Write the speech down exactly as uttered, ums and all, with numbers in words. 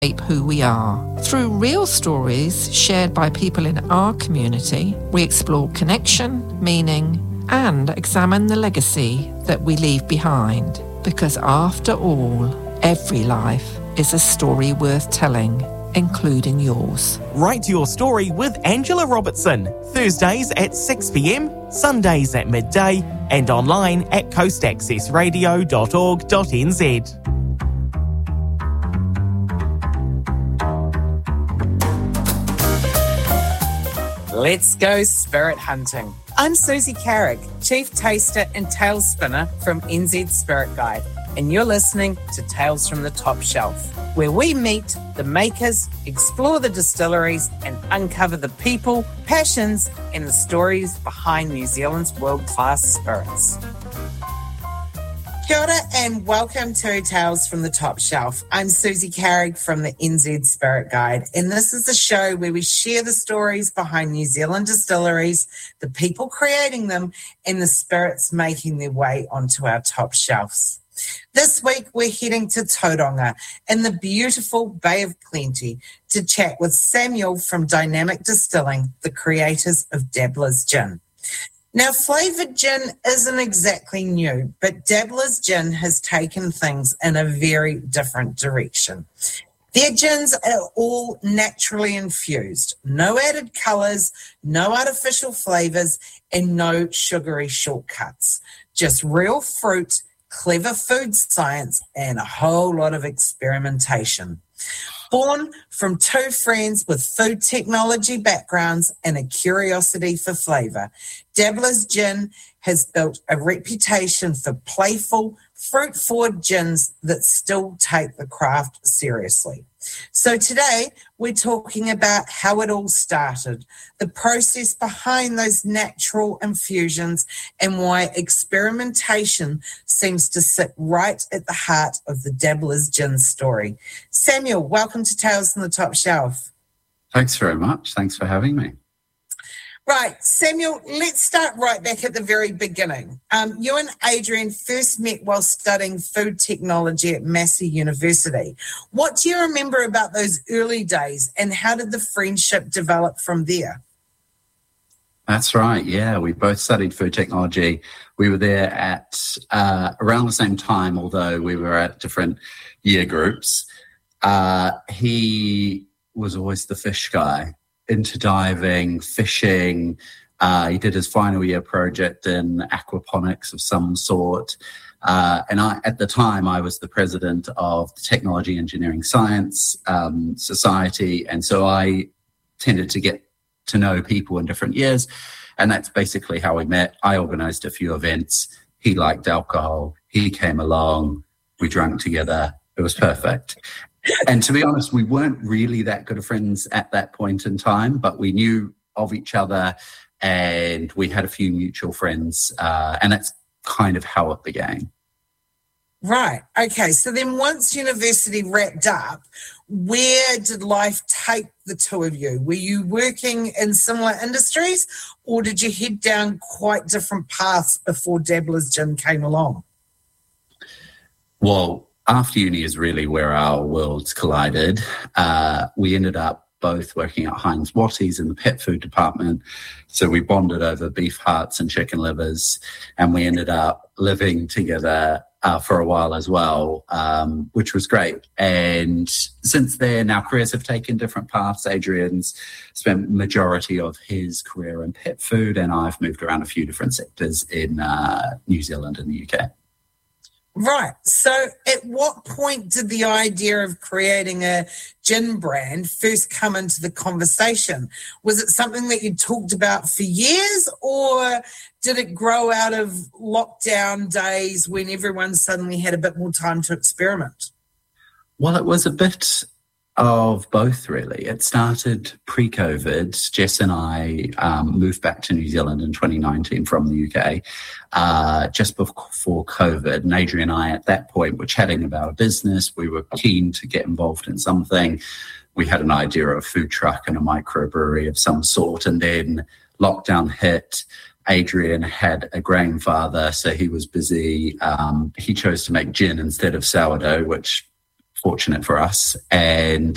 who we are. Through real stories shared by people in our community, we explore connection, meaning, and examine the legacy that we leave behind. Because after all, every life is a story worth telling, including yours. Write your story with Angela Robertson. Thursdays at six p.m, Sundays at midday, and online at coast access radio dot org dot n z. Let's go spirit hunting. I'm Susie Carrick, Chief Taster and Tail Spinner from N Z Spirit Guide, and you're listening to Tales from the Top Shelf, where we meet the makers, explore the distilleries, and uncover the people, passions, and the stories behind New Zealand's world-class spirits. Kia ora and welcome to Tales from the Top Shelf. I'm Susie Carrick from the N Z Spirit Guide, and this is a show where we share the stories behind New Zealand distilleries, the people creating them, and the spirits making their way onto our top shelves. This week, we're heading to Tauranga in the beautiful Bay of Plenty to chat with Samuel from Dynamic Distilling, the creators of Dabbler's Gin. Now, flavoured gin isn't exactly new, but Dabbler's Gin has taken things in a very different direction. Their gins are all naturally infused, no added colours, no artificial flavours, and no sugary shortcuts. Just real fruit, clever food science, and a whole lot of experimentation. Born from two friends with food technology backgrounds and a curiosity for flavour, Dabbler's Gin has built a reputation for playful, fruit-forward gins that still take the craft seriously. So today, we're talking about how it all started, the process behind those natural infusions, and why experimentation seems to sit right at the heart of the Dabbler's Gin story. Samuel, welcome to Tales from the Top Shelf. Thanks very much. Thanks for having me. Right, Samuel, let's start right back at the very beginning. Um, you and Adrian first met while studying food technology at Massey University. What do you remember about those early days, and how did the friendship develop from there? That's right, yeah. We both studied food technology. We were there at uh, around the same time, although we were at different year groups. Uh, he was always the fish guy. Into diving, fishing. Uh, he did his final year project in aquaponics of some sort. Uh, and I, at the time, I was the president of the Technology Engineering Science um, Society. And so I tended to get to know people in different years. And that's basically how we met. I organized a few events. He liked alcohol. He came along. We drank together. It was perfect. And to be honest, we weren't really that good of friends at that point in time, but we knew of each other and we had a few mutual friends. Uh, and that's kind of how it began. Right. Okay. So then once university wrapped up, where did life take the two of you? Were you working in similar industries, or did you head down quite different paths before Dabbler's Gin came along? Well, after uni is really where our worlds collided. Uh, we ended up both working at Heinz Watties in the pet food department. So we bonded over beef hearts and chicken livers, and we ended up living together uh, for a while as well, um, which was great. And since then, our careers have taken different paths. Adrian's spent majority of his career in pet food, and I've moved around a few different sectors in uh, New Zealand and the U K. Right. So at what point did the idea of creating a gin brand first come into the conversation? Was it something that you talked about for years, or did it grow out of lockdown days when everyone suddenly had a bit more time to experiment? Well, it was a bit of both, really. It started pre-COVID. Jess and I um, moved back to New Zealand in twenty nineteen from the U K uh, just before COVID. And Adrian and I, at that point, were chatting about a business. We were keen to get involved in something. We had an idea of a food truck and a microbrewery of some sort. And then lockdown hit. Adrian had a grandfather, so he was busy. Um, he chose to make gin instead of sourdough, which fortunate for us. And